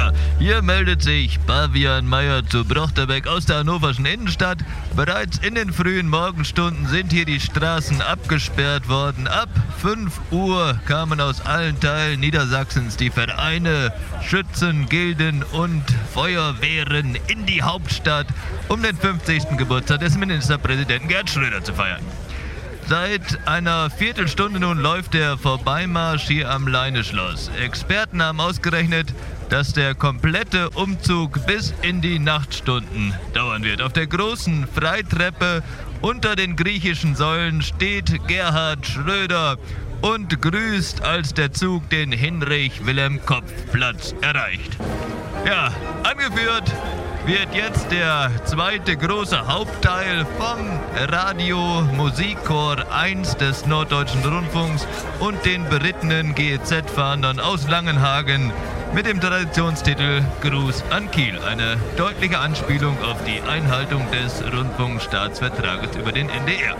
Ja, hier meldet sich Pavian Meyer zu Brochterbeck aus der hannoverschen Innenstadt. Bereits in den frühen Morgenstunden sind hier die Straßen abgesperrt worden. Ab 5 Uhr kamen aus allen Teilen Niedersachsens die Vereine, Schützen, Gilden und Feuerwehren in die Hauptstadt, um den 50. Geburtstag des Ministerpräsidenten Gerhard Schröder zu feiern. Seit einer Viertelstunde nun läuft der Vorbeimarsch hier am Leineschloss. Experten haben ausgerechnet, dass der komplette Umzug bis in die Nachtstunden dauern wird. Auf der großen Freitreppe unter den griechischen Säulen steht Gerhard Schröder und grüßt, als der Zug den Hinrich-Wilhelm-Kopf-Platz erreicht. Ja, angeführt wird jetzt der zweite große Hauptteil vom Radio Musikchor 1 des Norddeutschen Rundfunks und den berittenen GEZ-Fahndern aus Langenhagen mit dem Traditionstitel Gruß an Kiel. Eine deutliche Anspielung auf die Einhaltung des Rundfunkstaatsvertrages über den NDR.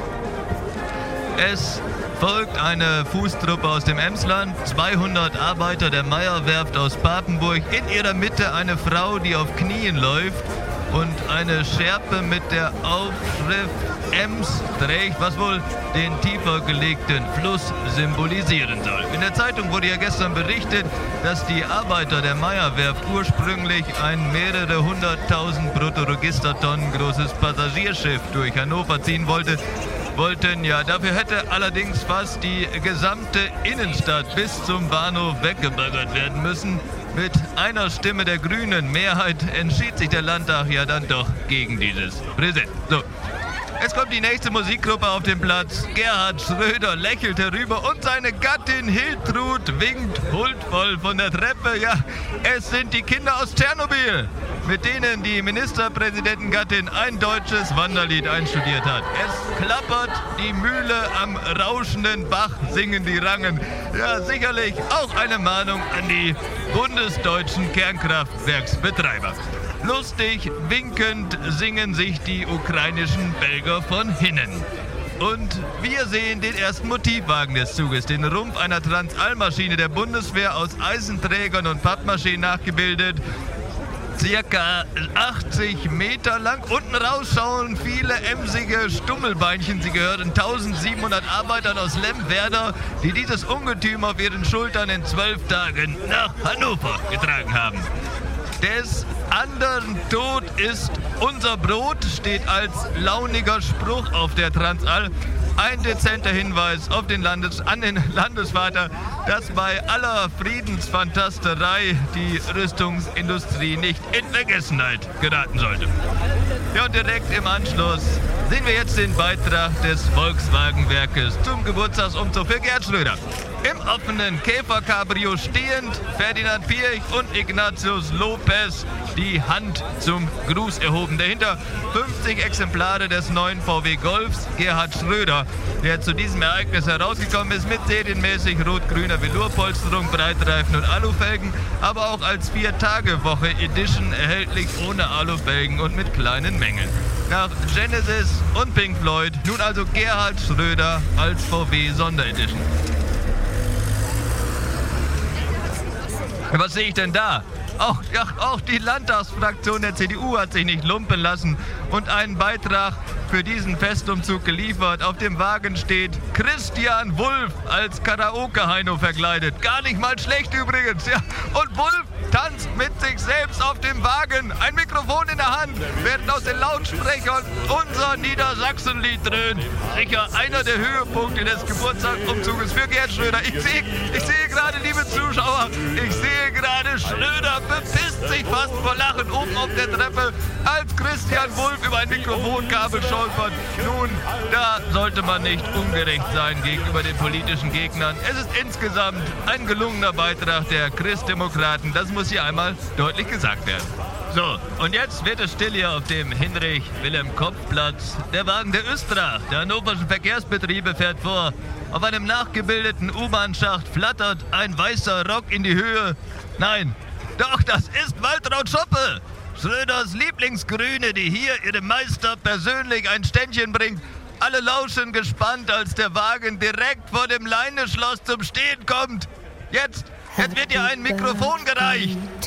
Es folgt eine Fußtruppe aus dem Emsland, 200 Arbeiter der Meyer-Werft aus Papenburg, in ihrer Mitte eine Frau, die auf Knien läuft und eine Schärpe mit der Aufschrift Ems trägt, was wohl den tiefer gelegten Fluss symbolisieren soll. In der Zeitung wurde ja gestern berichtet, dass die Arbeiter der Meyer-Werft ursprünglich ein mehrere 100.000 Bruttoregistertonnen großes Passagierschiff durch Hannover ziehen wollten. Ja, dafür hätte allerdings fast die gesamte Innenstadt bis zum Bahnhof weggebaggert werden müssen. Mit einer Stimme der grünen Mehrheit entschied sich der Landtag ja dann doch gegen dieses Präsent. So. Jetzt kommt die nächste Musikgruppe auf den Platz. Gerhard Schröder lächelt herüber und seine Gattin Hiltrud winkt huldvoll von der Treppe. Ja, es sind die Kinder aus Tschernobyl, mit denen die Ministerpräsidentengattin ein deutsches Wanderlied einstudiert hat. Es klappert die Mühle am rauschenden Bach, singen die Rangen. Ja, sicherlich auch eine Mahnung an die bundesdeutschen Kernkraftwerksbetreiber. Lustig, winkend singen sich die ukrainischen Belger von hinnen. Und wir sehen den ersten Motivwagen des Zuges, den Rumpf einer Transallmaschine der Bundeswehr aus Eisenträgern und Pappmaché nachgebildet. Circa 80 Meter lang. Unten raus schauen viele emsige Stummelbeinchen. Sie gehören 1700 Arbeitern aus Lemwerder, die dieses Ungetüm auf ihren Schultern in 12 Tagen nach Hannover getragen haben. Des anderen Tod ist unser Brot, steht als launiger Spruch auf der Transall. Ein dezenter Hinweis auf an den Landesvater, dass bei aller Friedensfantasterei die Rüstungsindustrie nicht in Vergessenheit geraten sollte. Ja, und direkt im Anschluss sehen wir jetzt den Beitrag des Volkswagenwerkes zum Geburtstagsumzug für Gerhard Schröder. Im offenen Käfer-Cabrio stehend Ferdinand Piëch und Ignatius Lopez, die Hand zum Gruß erhoben. Dahinter 50 Exemplare des neuen VW Golfs Gerhard Schröder, der zu diesem Ereignis herausgekommen ist mit serienmäßig rot-grüner Velourpolsterung, Breitreifen und Alufelgen, aber auch als 4-Tage-Woche Edition erhältlich ohne Alufelgen und mit kleinen Mängeln. Nach Genesis und Pink Floyd nun also Gerhard Schröder als VW Sonderedition. Was sehe ich denn da? Auch die Landtagsfraktion der CDU hat sich nicht lumpen lassen und einen Beitrag für diesen Festumzug geliefert. Auf dem Wagen steht Christian Wulff als Karaoke-Heino verkleidet. Gar nicht mal schlecht übrigens. Ja. Und Wulff tanzt mit sich selbst auf dem Wagen. Ein Mikrofon in der Hand, während aus den Lautsprechern unser Niedersachsenlied dröhnt. Sicher einer der Höhepunkte des Geburtstagsumzuges für Gerhard Schröder. Ich sehe gerade, liebe Zuschauer, Schröder bepisst sich fast vor Lachen oben auf der Treppe, als Christian Wulff über ein Mikrofonkabel stolpert. Nun, da sollte man nicht ungerecht sein gegenüber den politischen Gegnern. Es ist insgesamt ein gelungener Beitrag der Christdemokraten. Das muss hier einmal deutlich gesagt werden. So, und jetzt wird es still hier auf dem Hinrich-Wilhelm-Kopf-Platz. Der Wagen der Östra, der hannoverschen Verkehrsbetriebe, fährt vor. Auf einem nachgebildeten U-Bahn-Schacht flattert ein weißer Rock in die Höhe. Nein, doch, das ist Waltraud Schoppe, Schröders Lieblingsgrüne, die hier ihrem Meister persönlich ein Ständchen bringt. Alle lauschen gespannt, als der Wagen direkt vor dem Leineschloss zum Stehen kommt. Jetzt wird ihr ein Mikrofon gereicht.